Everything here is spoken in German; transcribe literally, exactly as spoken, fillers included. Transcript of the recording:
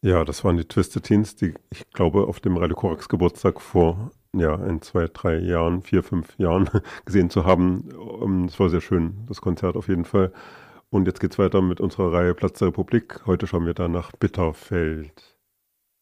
Ja, das waren die Twisted Teens, die ich glaube auf dem Radio Korax Geburtstag vor ja, ein, zwei, drei Jahren, vier, fünf Jahren gesehen zu haben. Ähm, Es war sehr schön, das Konzert auf jeden Fall. Und jetzt geht's weiter mit unserer Reihe Platz der Republik. Heute schauen wir da nach Bitterfeld.